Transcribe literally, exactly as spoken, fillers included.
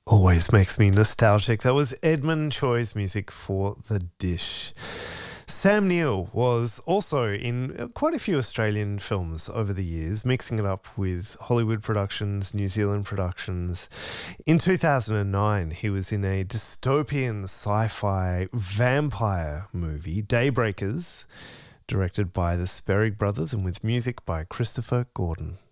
Always makes me nostalgic. That was Edmund Choi's music for The Dish. Sam Neill was also in quite a few Australian films over the years, mixing it up with Hollywood productions, New Zealand productions. In two thousand nine, he was in a dystopian sci-fi vampire movie, Daybreakers, directed by the Sperrig brothers and with music by Christopher Gordon.